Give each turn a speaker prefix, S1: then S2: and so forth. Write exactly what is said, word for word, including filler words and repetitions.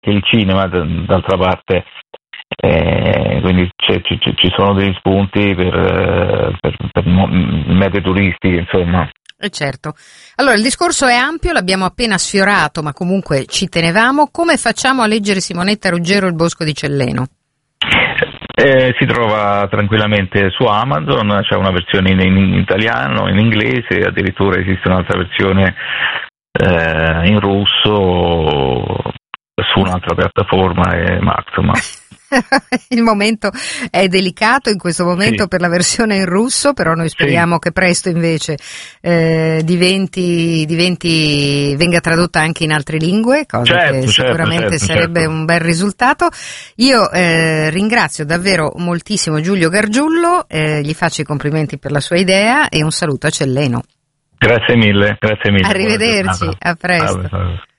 S1: che il cinema, d'altra parte. Eh, quindi c'è, ci, ci sono degli spunti per, per, per mete turistiche, insomma.
S2: Eh certo. Allora, il discorso è ampio, l'abbiamo appena sfiorato, ma comunque ci tenevamo. Come facciamo a leggere Simonetta Ruggero Il bosco di Celleno?
S1: Eh, si trova tranquillamente su Amazon, c'è una versione in, in italiano, in inglese, addirittura esiste un'altra versione eh, in russo su un'altra piattaforma, è Maxima.
S2: Il momento è delicato in questo momento, sì, per la versione in russo, però noi speriamo, sì, che presto invece eh, diventi, diventi venga tradotta anche in altre lingue, cosa
S1: certo,
S2: che sicuramente certo, sarebbe certo. un bel risultato. Io eh, ringrazio davvero moltissimo Giulio Gargiullo, eh, gli faccio i complimenti per la sua idea e un saluto a Celleno.
S1: Grazie mille, grazie mille.
S2: Arrivederci, a presto.